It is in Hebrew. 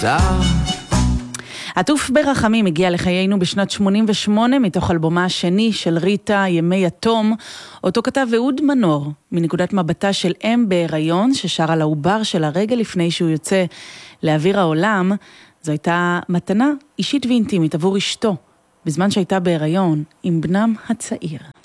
עטוף ברחמים הגיע לחיינו בשנת 88 מתוך אלבומה השני של ריטה, ימי יתום, אותו כתב אהוד מנור, מנקודת מבטה של אם בהיריון ששר על העובר של הרגע לפני שהוא יוצא לאוויר העולם. זו הייתה מתנה אישית ואינטימית עבור אשתו, בזמן שהייתה בהיריון עם בנם הצעיר.